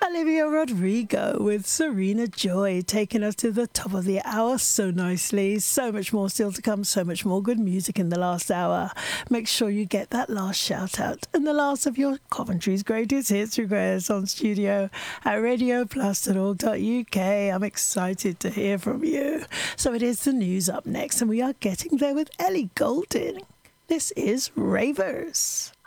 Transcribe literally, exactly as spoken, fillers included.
Olivia Rodrigo with Serena Joy taking us to the top of the hour so nicely. So much more still to come, so much more good music in the last hour. Make sure you get that last shout out and the last of your Coventry's greatest hits requests on studio at radio plus dot org dot U K. I'm excited to hear from you. So it is the news up next, and we are getting there with Ellie Goulding. This is Ravers.